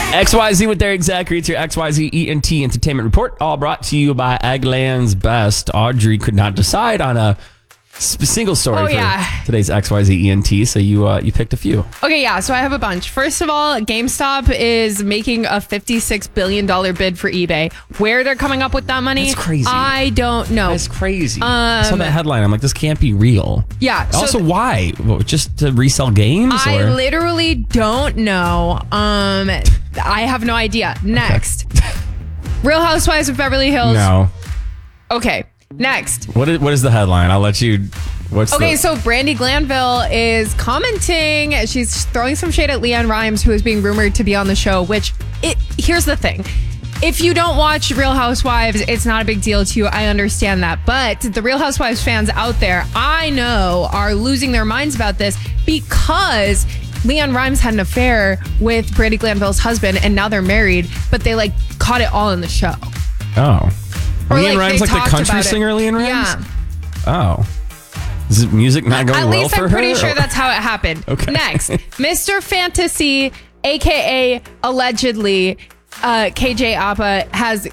XYZ with their exact reads here. XYZ ENT Entertainment Report, all brought to you by Eggland's Best. Audrey could not decide on a single story for today's XYZ ENT, so you picked a few. Okay, yeah, so I have a bunch. First of all, GameStop is making a $56 billion bid for eBay. Where they're coming up with that money, that's crazy. I don't know. That's crazy. I saw that headline. I'm like, this can't be real. Yeah. Also, why? Just to resell games? I literally don't know. I have no idea. Next. Real Housewives of Beverly Hills. No. Okay. Next. What is the headline? I'll let you. So Brandi Glanville is commenting. She's throwing some shade at Leanne Rimes, who is being rumored to be on the show, here's the thing. If you don't watch Real Housewives, it's not a big deal to you. I understand that. But the Real Housewives fans out there, I know, are losing their minds about this because Leanne Rimes had an affair with Brandi Glanville's husband, and now they're married, but they caught it all in the show. Oh. Or Leanne Rimes, the country singer Leanne Rimes? Yeah. Oh. Is music not going well for her? At least I'm pretty sure that's how it happened. Okay. Next, Mr. Fantasy, a.k.a. allegedly, KJ Apa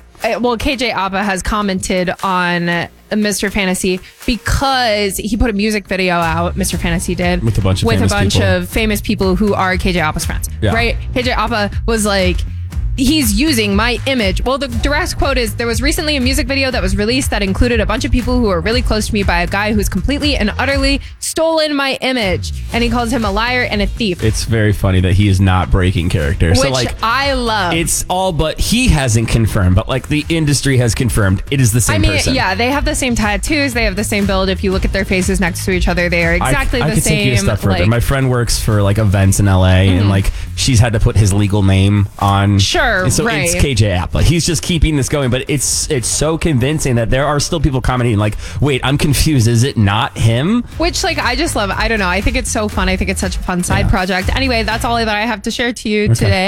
has commented on Mr. Fantasy because he put a music video out, Mr. Fantasy did, with a bunch of famous people who are KJ Apa's friends. Yeah. Right? KJ Apa was like, he's using my image. Well, the direct quote is, there was recently a music video that was released that included a bunch of people who are really close to me by a guy who's completely and utterly stolen my image. And he calls him a liar and a thief. It's very funny that he is not breaking character. Which I love. It's all but he hasn't confirmed, but the industry has confirmed it is the same person. Yeah, they have the same tattoos. They have the same build. If you look at their faces next to each other, they are exactly the I could same. take you a step further. My friend works for events in LA and she's had to put his legal name on. Sure. And so it's KJ Apa. He's just keeping this going, but it's so convincing that there are still people commenting wait, I'm confused. Is it not him? Which I just love. I don't know. I think it's so fun. I think it's such a fun side project. Anyway, that's all that I have to share to you today.